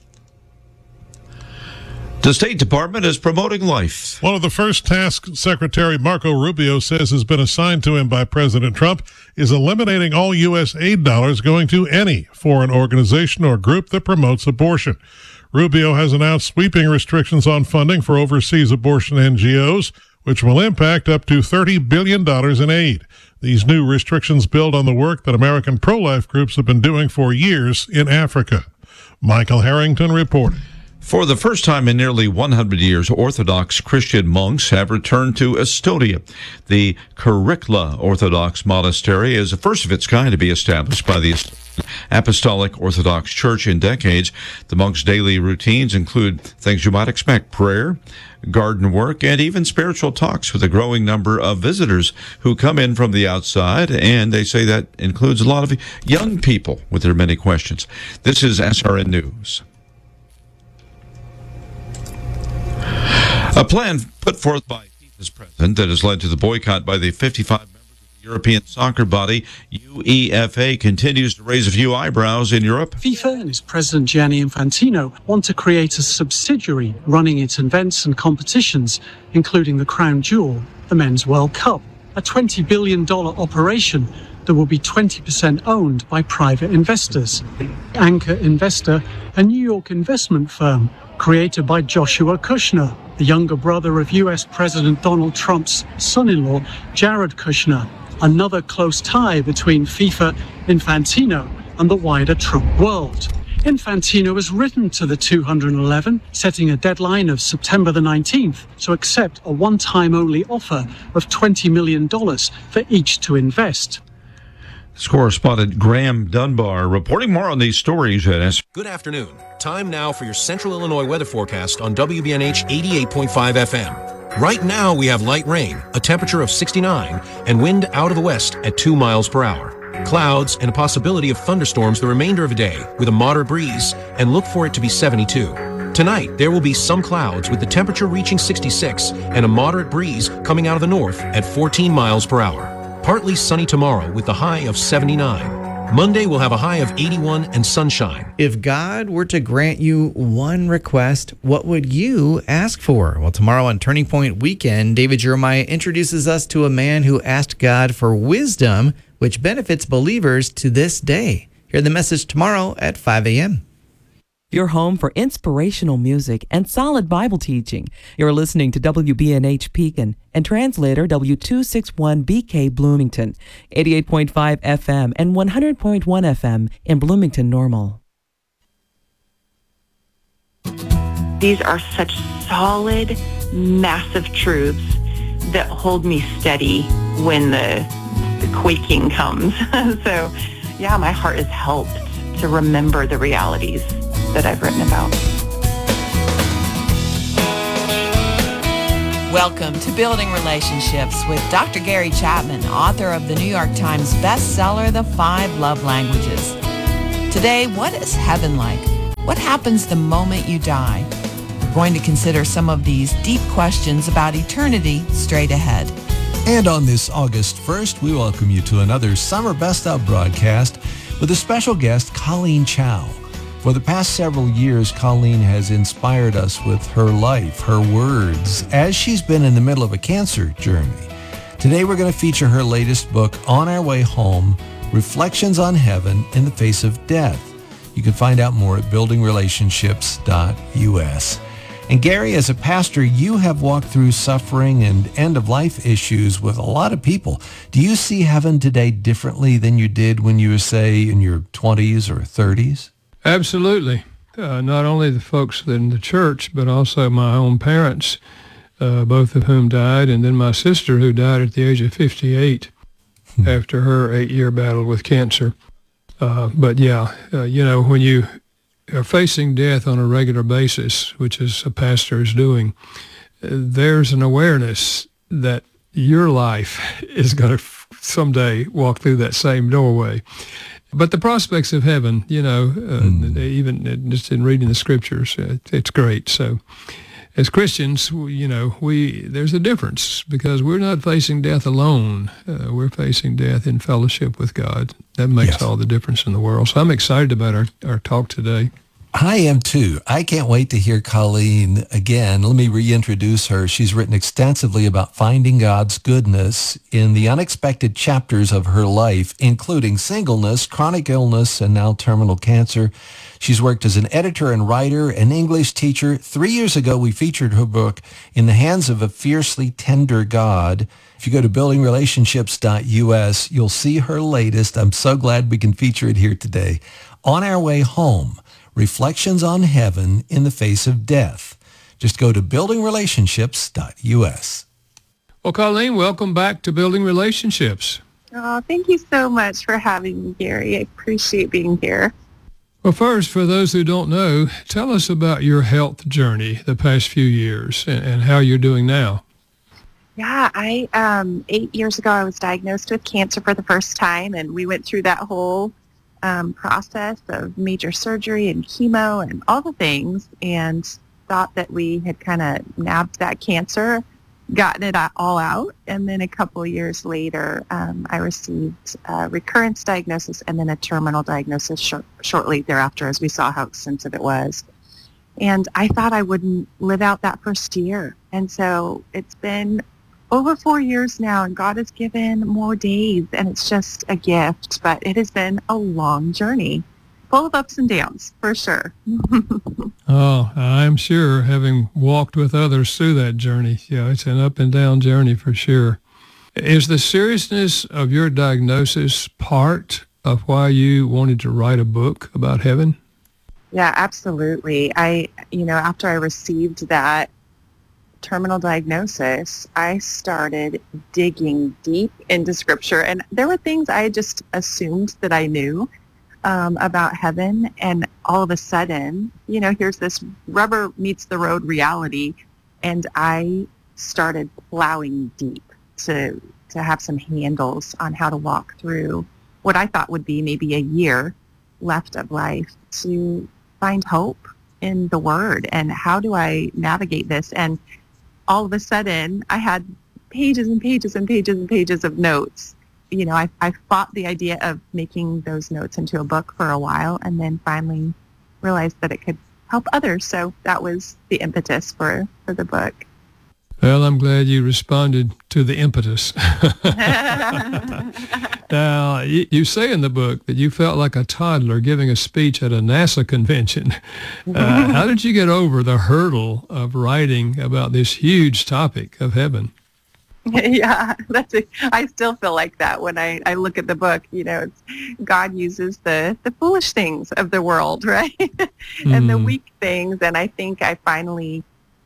S15: The State Department is promoting life.
S19: One of the first tasks Secretary Marco Rubio says has been assigned to him by President Trump is eliminating all U S aid dollars going to any foreign organization or group that promotes abortion. Rubio has announced sweeping restrictions on funding for overseas abortion N G Os, which will impact up to thirty billion dollars in aid. These new restrictions build on the work that American pro-life groups have been doing for years in Africa. Michael Harrington reported.
S15: For the first time in nearly one hundred years, Orthodox Christian monks have returned to Estonia. The Kirikla Orthodox Monastery is the first of its kind to be established by the Apostolic Orthodox Church in decades. The monks' daily routines include things you might expect: prayer, garden work, and even spiritual talks with a growing number of visitors who come in from the outside, and they say that includes a lot of young people with their many questions. This is S R N News. A plan put forth by FIFA's president that has led to the boycott by the fifty-five members of the European soccer body UEFA continues to raise a few eyebrows in Europe.
S20: FIFA and its president Gianni Infantino want to create a subsidiary running its events and competitions, including the crown jewel, the Men's World Cup, a twenty billion dollars operation that will be twenty percent owned by private investors. Anchor Investor, a New York investment firm created by Joshua Kushner, the younger brother of U S President Donald Trump's son-in-law, Jared Kushner, another close tie between FIFA, Infantino, and the wider Trump world. Infantino has written to the two hundred eleven, setting a deadline of September the nineteenth to accept a one-time only offer of twenty million dollars for each to invest.
S15: This correspondent Graham Dunbar reporting more on these stories at S.
S9: Good afternoon. Time now for your Central Illinois weather forecast on W B N H eighty-eight point five F M. Right now we have light rain, a temperature of sixty-nine, and wind out of the west at two miles per hour. Clouds and a possibility of thunderstorms the remainder of the day with a moderate breeze, and look for it to be seventy-two. Tonight, there will be some clouds with the temperature reaching sixty-six and a moderate breeze coming out of the north at fourteen miles per hour. Partly sunny tomorrow with the high of seventy-nine. Monday will have a high of eighty-one and sunshine.
S4: If God were to grant you one request, what would you ask for? Well, tomorrow on Turning Point Weekend, David Jeremiah introduces us to a man who asked God for wisdom, which benefits believers to this day. Hear the message tomorrow at five a.m.
S21: Your home for inspirational music and solid Bible teaching. You're listening to W B N H Pekin and translator W two sixty-one B K Bloomington, eighty-eight point five F M and one hundred point one F M in Bloomington Normal.
S22: These are such solid, massive truths that hold me steady when the, the quaking comes. So, yeah, my heart is helped to remember the realities that I've written about.
S1: Welcome to Building Relationships with Doctor Gary Chapman, author of the New York Times bestseller, The Five Love Languages. Today, what is heaven like? What happens the moment you die? We're going to consider some of these deep questions about eternity straight ahead.
S3: And on this August first, we welcome you to another Summer Best Of broadcast with a special guest, Colleen Chow. For the past several years, Colleen has inspired us with her life, her words, as she's been in the middle of a cancer journey. Today, we're going to feature her latest book, On Our Way Home, Reflections on Heaven in the Face of Death. You can find out more at building relationships dot U S. And Gary, as a pastor, you have walked through suffering and end-of-life issues with a lot of people. Do you see heaven today differently than you did when you were, say, in your twenties or thirties?
S23: Absolutely. Uh, not only the folks in the church, but also my own parents, uh, both of whom died, and then my sister, who died at the age of fifty-eight after her eight-year battle with cancer. Uh, but yeah, uh, you know, when you are facing death on a regular basis, which is a pastor is doing, uh, there's an awareness that your life is going to f- someday walk through that same doorway. But the prospects of heaven, you know, uh, mm. even uh, just in reading the scriptures, uh, it's great. So as Christians, you know, we there's a difference because we're not facing death alone. Uh, we're facing death in fellowship with God. That makes yes. all the difference in the world. So I'm excited about our, our talk today.
S3: I am too. I can't wait to hear Colleen again. Let me reintroduce her. She's written extensively about finding God's goodness in the unexpected chapters of her life, including singleness, chronic illness, and now terminal cancer. She's worked as an editor and writer, an English teacher. Three years ago, we featured her book, In the Hands of a Fiercely Tender God. If you go to building relationships dot U S, you'll see her latest. I'm so glad we can feature it here today. On Our Way Home, Reflections on Heaven in the Face of Death. Just go to building relationships dot U S.
S23: Well, Colleen, welcome back to Building Relationships.
S22: Oh, thank you so much for having me, Gary. I appreciate being here.
S23: Well, first, for those who don't know, tell us about your health journey the past few years and, and how you're doing now.
S22: Yeah, I um, eight years ago, I was diagnosed with cancer for the first time, and we went through that whole Um, process of major surgery and chemo and all the things, and thought that we had kind of nabbed that cancer, gotten it all out. And then a couple of years later, um, I received a recurrence diagnosis and then a terminal diagnosis short, shortly thereafter, as we saw how extensive it was. And I thought I wouldn't live out that first year. And so it's been over four years now, and God has given more days, and it's just a gift. But it has been a long journey, full of ups and downs, for sure.
S23: Oh, I'm sure, having walked with others through that journey. Yeah, it's an up and down journey for sure. Is the seriousness of your diagnosis part of why you wanted to write a book about heaven?
S22: Yeah, absolutely. I, you know, after I received that terminal diagnosis, I started digging deep into scripture, and there were things I just assumed that I knew um, about heaven, and all of a sudden, you know, here's this rubber meets the road reality, and I started plowing deep to to have some handles on how to walk through what I thought would be maybe a year left of life to find hope in the Word, and how do I navigate this? And all of a sudden, I had pages and pages and pages and pages of notes. You know, I, I fought the idea of making those notes into a book for a while, and then finally realized that it could help others. So that was the impetus for, for the book.
S23: Well, I'm glad you responded to the impetus. Now, you, you say in the book that you felt like a toddler giving a speech at a NASA convention. Uh, how did you get over the hurdle of writing about this huge topic of heaven?
S22: Yeah, that's it. I still feel like that when I, I look at the book. You know, it's, God uses the, the foolish things of the world, right? and mm. the weak things. And I think I finally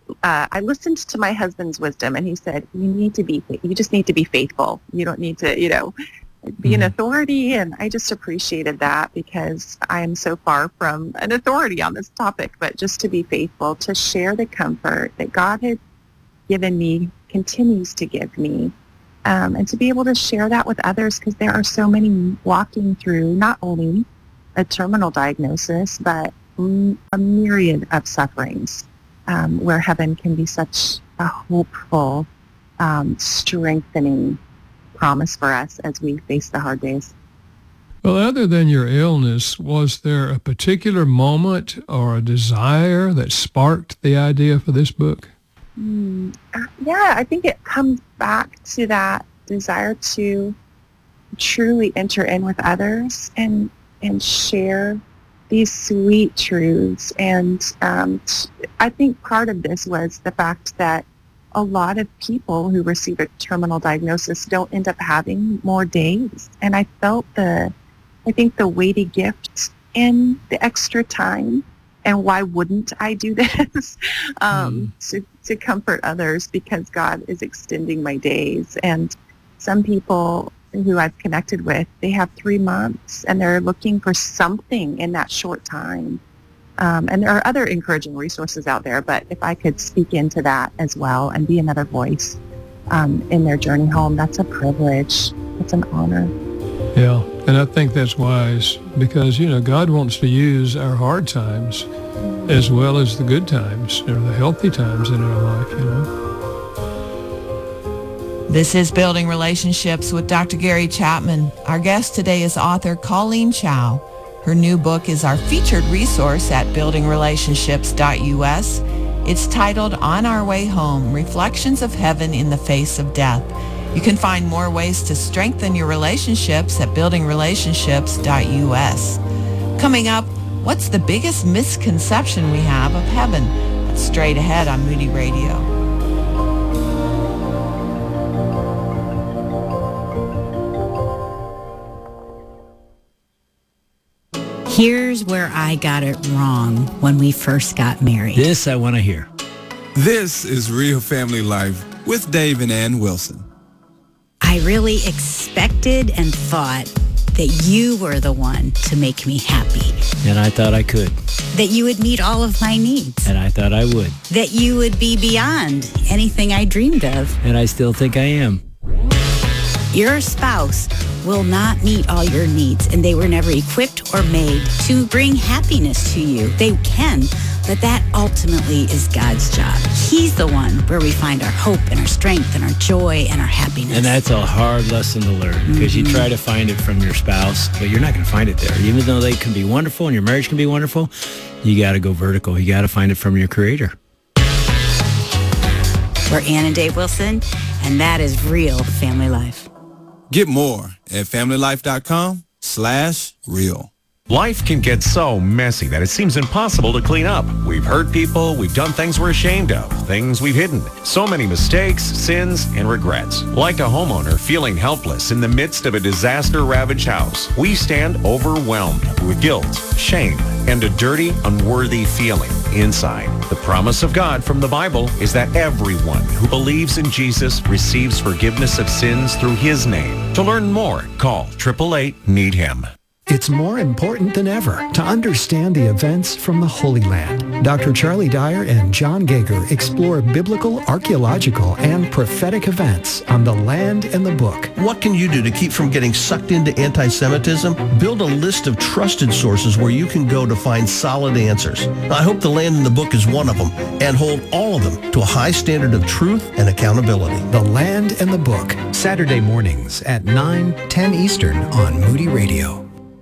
S22: uh, I listened to my husband's wisdom, and he said, you need to be, you just need to be faithful. You don't need to, you know, be an authority. And I just appreciated that because I am so far from an authority on this topic, but just to be faithful, to share the comfort that God has given me, continues to give me, um, and to be able to share that with others, because there are so many walking through not only a terminal diagnosis, but a myriad of sufferings, um, where heaven can be such a hopeful, um, strengthening promise for us as we face the hard days.
S23: Well, other than your illness, was there a particular moment or a desire that sparked the idea for this book?
S22: Mm, uh, yeah, I think it comes back to that desire to truly enter in with others and and share these sweet truths. And um, I think part of this was the fact that a lot of people who receive a terminal diagnosis don't end up having more days. And I felt the, I think the weighty gift in the extra time. And why wouldn't I do this? um, mm. to, to comfort others, because God is extending my days. And some people who I've connected with, they have three months and they're looking for something in that short time. Um, and there are other encouraging resources out there, but if I could speak into that as well and be another voice um, in their journey home, that's a privilege. It's an honor.
S23: Yeah, and I think that's wise because, you know, God wants to use our hard times as well as the good times or the healthy times in our life, you know.
S1: This is Building Relationships with Doctor Gary Chapman. Our guest today is author Colleen Chow. Her new book is our featured resource at building relationships dot U S. It's titled On Our Way Home, Reflections of Heaven in the Face of Death. You can find more ways to strengthen your relationships at building relationships dot U S. Coming up, what's the biggest misconception we have of heaven? That's straight ahead on Moody Radio.
S2: Here's where I got it wrong when we first got married.
S6: This I want to hear.
S8: This is Real Family Life with Dave and Ann Wilson.
S2: I really expected and thought that you were the one to make me happy.
S6: And I thought I could.
S2: That you would meet all of my needs.
S6: And I thought I would.
S2: That you would be beyond anything I dreamed of.
S6: And I still think I am.
S2: Your spouse will not meet all your needs, and they were never equipped or made to bring happiness to you. They can, but that ultimately is God's job. He's the one where we find our hope and our strength and our joy and our happiness.
S6: And that's a hard lesson to learn, because mm-hmm. you try to find it from your spouse, but you're not going to find it there. Even though they can be wonderful and your marriage can be wonderful, you got to go vertical. You got to find it from your Creator.
S2: We're Ann and Dave Wilson, and that is Real Family Life.
S8: Get more at family life dot com slash real.
S24: Life can get so messy that it seems impossible to clean up. We've hurt people, we've done things we're ashamed of, things we've hidden. So many mistakes, sins, and regrets. Like a homeowner feeling helpless in the midst of a disaster-ravaged house, we stand overwhelmed with guilt, shame, and a dirty, unworthy feeling inside. The promise of God from the Bible is that everyone who believes in Jesus receives forgiveness of sins through His name. To learn more, call eight eight eight, need him.
S25: It's more important than ever to understand the events from the Holy Land. Doctor Charlie Dyer and John Gager explore biblical, archaeological, and prophetic events on the land and the book.
S26: What can you do to keep from getting sucked into anti-Semitism? Build a list of trusted sources where you can go to find solid answers. I hope the land and the book is one of them, and hold all of them to a high standard of truth and accountability.
S25: The Land and the Book, Saturday mornings at nine, ten Eastern on Moody Radio.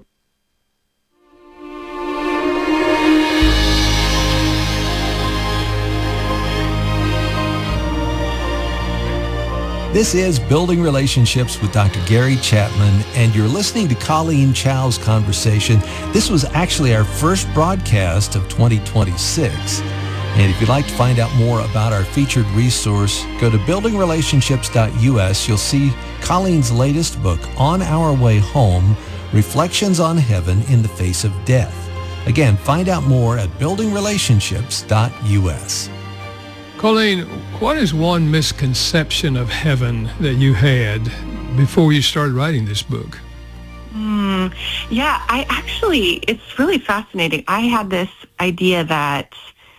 S3: This is Building Relationships with Doctor Gary Chapman, and you're listening to Colleen Chow's conversation. This was actually our first broadcast of twenty twenty-six. And if you'd like to find out more about our featured resource, go to building relationships dot U S. You'll see Colleen's latest book, On Our Way Home, Reflections on Heaven in the Face of Death. Again, find out more at building relationships dot U S.
S23: Colleen, what is one misconception of heaven that you had before you started writing this book?
S22: Mm, yeah, I actually, it's really fascinating. I had this idea that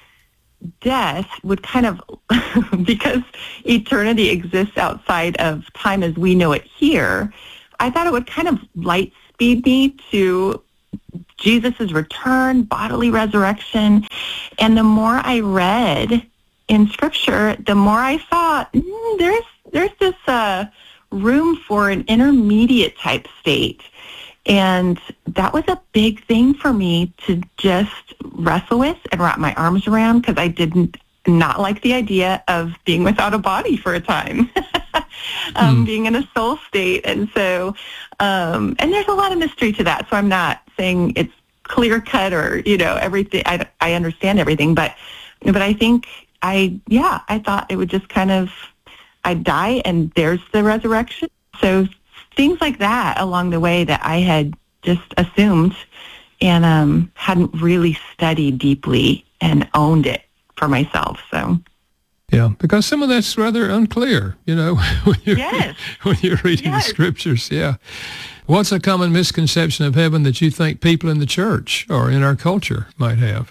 S22: death would kind of, because eternity exists outside of time as we know it here, I thought it would kind of light speed me to Jesus' return, bodily resurrection. And the more I read in Scripture, the more I thought, mm, there's there's this uh, room for an intermediate type state. And that was a big thing for me to just wrestle with and wrap my arms around, because I didn't not like the idea of being without a body for a time, um, mm. being in a soul state. And so, um, and there's a lot of mystery to that. So I'm not saying it's clear cut or, you know, everything. I, I understand everything, but, but I think I, yeah, I thought it would just kind of, I'd die and there's the resurrection. So things like that along the way that I had just assumed and um, hadn't really studied deeply and owned it for myself. So,
S23: yeah, because some of that's rather unclear, you know, when you're,
S22: yes.
S23: when you're reading yes. the Scriptures. Yeah. What's a common misconception of heaven that you think people in the church or in our culture might have?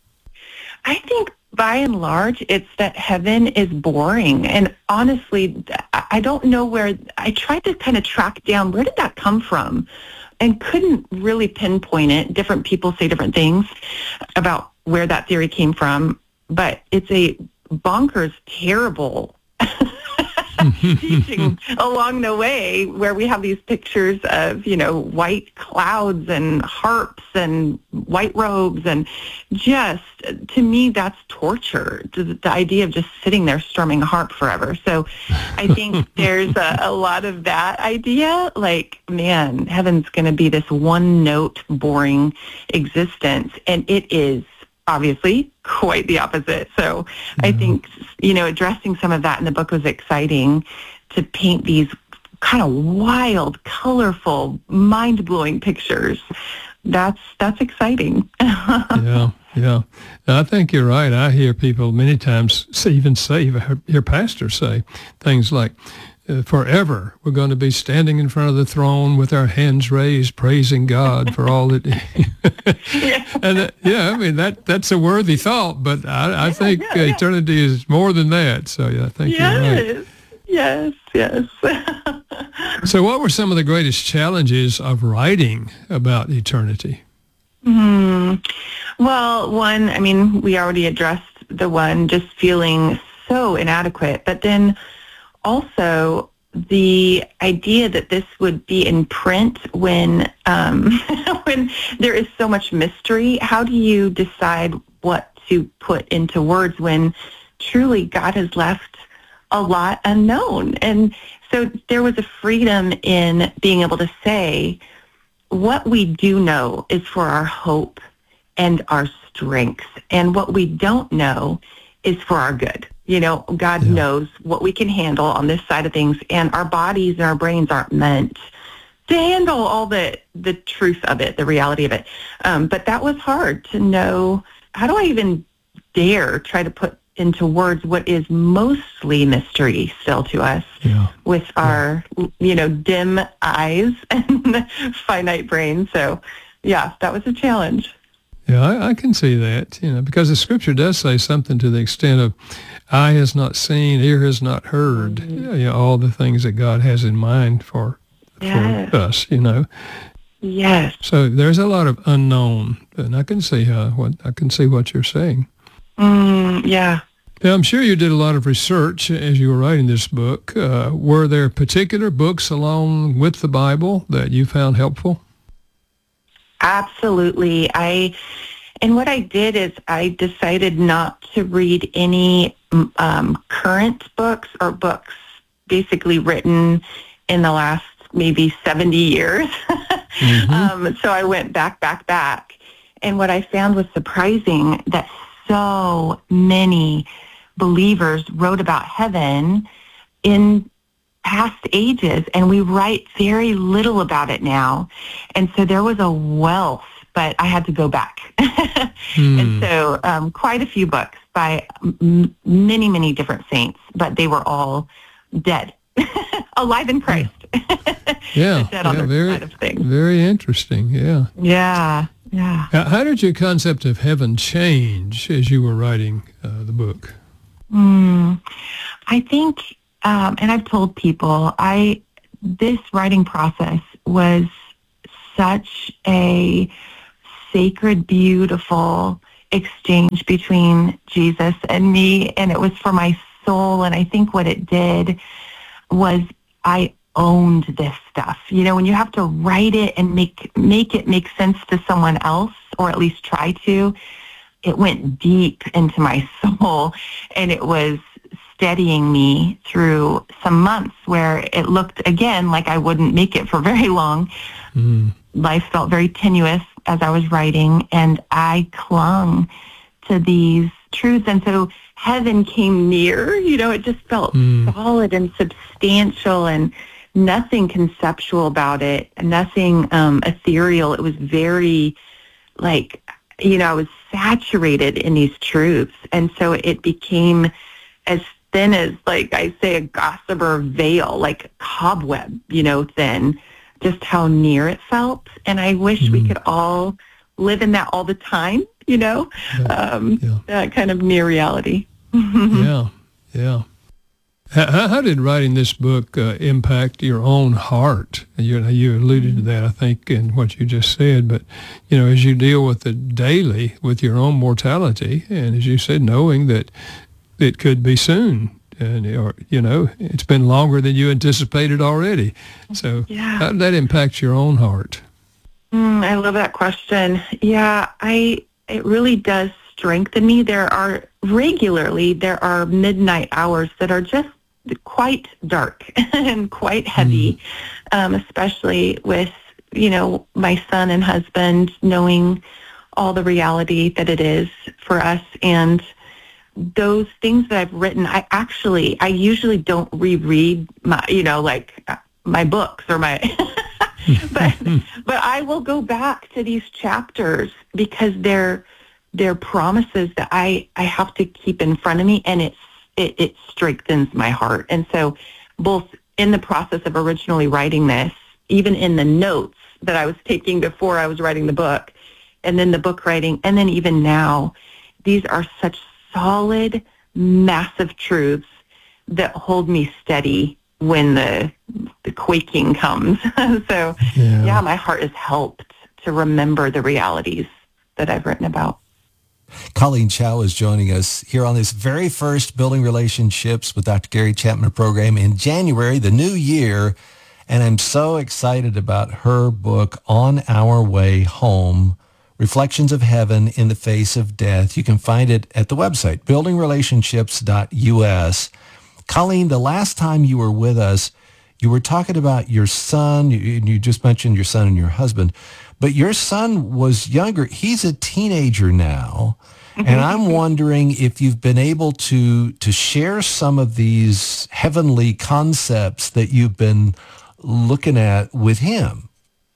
S22: I think by and large, it's that heaven is boring. And honestly, I don't know where, I tried to kind of track down, where did that come from? And couldn't really pinpoint it. Different people say different things about where that theory came from. But it's a bonkers, terrible teaching along the way, where we have these pictures of, you know, white clouds and harps and white robes, and just, to me, that's torture, the, the idea of just sitting there strumming a harp forever. So I think there's a, a lot of that idea, like, man, heaven's going to be this one-note, boring existence, and it is obviously quite the opposite. So mm-hmm. I think, you know, addressing some of that in the book was exciting, to paint these kind of wild, colorful, mind-blowing pictures. That's that's exciting.
S23: yeah, yeah. I think you're right. I hear people many times say, even say, hear pastors say things like, Uh, forever, we're going to be standing in front of the throne with our hands raised, praising God for all that. yeah. And uh, yeah, I mean that that's a worthy thought, but I, I yeah, think yeah, yeah. eternity is more than that. So yeah, I think
S22: yes,
S23: you're right.
S22: Yes, yes.
S23: So, what were some of the greatest challenges of writing about eternity?
S22: Hmm. Well, one, I mean, we already addressed the one, just feeling so inadequate, but then also the idea that this would be in print when um, when there is so much mystery. How do you decide what to put into words when truly God has left a lot unknown? And so there was a freedom in being able to say, what we do know is for our hope and our strength, and what we don't know is for our good. You know, God yeah. knows what we can handle on this side of things, and our bodies and our brains aren't meant to handle all the, the truth of it, the reality of it. Um, but that was hard to know. How do I even dare try to put into words what is mostly mystery still to us yeah. with our, yeah. you know, dim eyes and finite brain? So, yeah, that was a challenge.
S23: Yeah, I, I can see that, you know, because the Scripture does say something to the extent of, eye has not seen, ear has not heard, mm-hmm. you know, all the things that God has in mind for, yes. for us, you know.
S22: Yes.
S23: So there's a lot of unknown, and I can see how what I can see what you're saying.
S22: Mm, yeah.
S23: Now, I'm sure you did a lot of research as you were writing this book. Uh, were there particular books along with the Bible that you found helpful?
S22: Absolutely. I, and what I did is I decided not to read any um, current books or books basically written in the last maybe seventy years. mm-hmm. um, so I went back, back, back. And what I found was surprising, that so many believers wrote about heaven in past ages, and we write very little about it now. And so there was a wealth
S5: but I had to go back.
S23: Hmm.
S5: And so um, quite a few books by m- many, many different saints, but they were all dead, alive in Christ.
S23: Yeah,
S5: dead on
S23: yeah,
S5: their
S23: very,
S5: side of things.
S23: very interesting. Yeah.
S5: Yeah, yeah.
S23: How, how did your concept of heaven change as you were writing uh, the book?
S5: Mm, I think, um, and I've told people, I this writing process was such a sacred, beautiful exchange between Jesus and me, and it was for my soul. And I think what it did was I owned this stuff. You know, when you have to write it and make make it make sense to someone else, or at least try to, it went deep into my soul, and it was steadying me through some months where it looked, again, like I wouldn't make it for very long.
S23: Mm.
S5: Life felt very tenuous as I was writing, and I clung to these truths. And so heaven came near, you know, it just felt
S23: Mm.
S5: solid and substantial and nothing conceptual about it, nothing um, ethereal. It was very, like, you know, I was saturated in these truths. And so it became as thin as, like I say, a gossamer veil, like cobweb, you know, thin, just how near it felt. And I wish
S23: Mm.
S5: we could all live in that all the time, you know, um, that kind of near reality.
S23: Yeah, yeah. How, how did writing this book uh, impact your own heart? You know, you alluded to that, I think, in what you just said. But, you know, as you deal with it daily, with your own mortality, and as you said, knowing that it could be soon, and or, you know, it's been longer than you anticipated already. So
S5: Yeah.
S23: how did that impact your own heart?
S5: Mm, I love that question. Yeah, I it really does strengthen me. There are regularly, there are midnight hours that are just quite dark and quite heavy, um, especially with, you know, my son and husband knowing all the reality that it is for us. And those things that I've written, I actually, I usually don't reread my, you know, like uh, my books or my, but, but I will go back to these chapters because they're, they're promises that I, I have to keep in front of me, and it's, it, it strengthens my heart. And so both in the process of originally writing this, even in the notes that I was taking before I was writing the book, and then the book writing, and then even now, these are such solid, massive truths that hold me steady when the the quaking comes. So,
S23: Yeah.
S5: yeah, my heart is helped to remember the realities that I've written about.
S3: Colleen Chow is joining us here on this very first Building Relationships with Doctor Gary Chapman program in January, the new year. And I'm so excited about her book, On Our Way Home, Reflections of Heaven in the Face of Death. You can find it at the website, building relationships dot U S. Colleen, the last time you were with us, you were talking about your son. You, you just mentioned your son and your husband. But your son was younger. He's a teenager now. And I'm wondering if you've been able to to share some of these heavenly concepts that you've been looking at with him.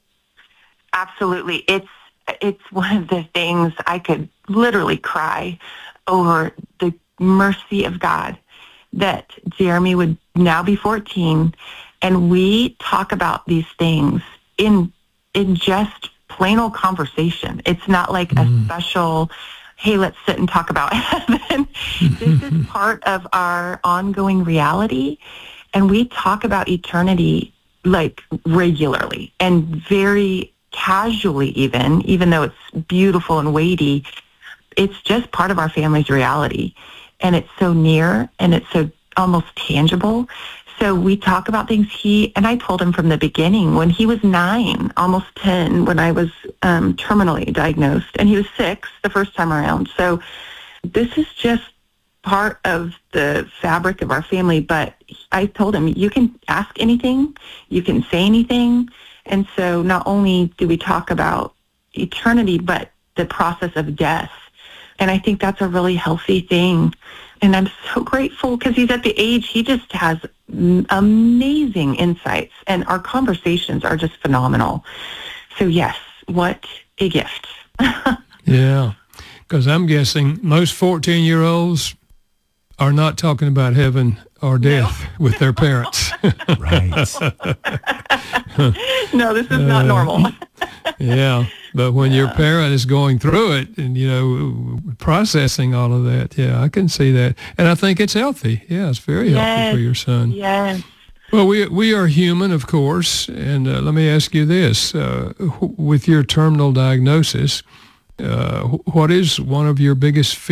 S5: Absolutely. It's it's one of the things I could literally cry over, the mercy of God that Jeremy would now be fourteen, and we talk about these things in in just plain old conversation. It's not like mm. a special, hey, let's sit and talk about heaven. This is part of our ongoing reality, and we talk about eternity like regularly and very casually, even, even though it's beautiful and weighty. It's just part of our family's reality, and it's so near, and it's so almost tangible. So we talk about things. He, and I told him from the beginning, when he was nine, almost ten, when I was um, terminally diagnosed, and he was six the first time around. So this is just part of the fabric of our family. But I told him, you can ask anything, you can say anything. And so not only do we talk about eternity, but the process of death. And I think that's a really healthy thing. And I'm so grateful because he's at the age, he just has amazing insights, and our conversations are just phenomenal. So yes, what a gift.
S23: Yeah, because I'm guessing most fourteen-year-olds are not talking about heaven or death no. with their parents.
S3: Right.
S5: No, this is not uh, normal.
S23: Yeah, but when yeah. your parent is going through it and, you know, processing all of that, yeah, I can see that. And I think it's healthy. Yeah, it's very
S5: yes.
S23: healthy for your son.
S5: Yes.
S23: Well, we we are human, of course, and uh, let me ask you this. Uh, with your terminal diagnosis, uh, what is one of your biggest fears?